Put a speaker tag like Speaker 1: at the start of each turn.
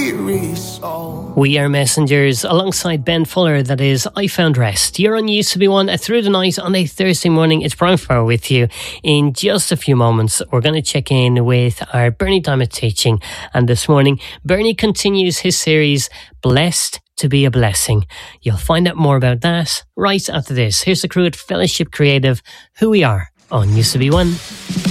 Speaker 1: weary soul.
Speaker 2: We are Messengers alongside Ben Fuller. That is I Found Rest. You're on Used to Be One through the night on a Thursday morning. It's Brian Farr with you. In just a few moments, we're going to check in with our Bernie Diamond teaching. And this morning, Bernie continues his series, Blessed to be a Blessing. You'll find out more about that right after this. Here's the crew at Fellowship Creative, Who We Are on Used to Be One.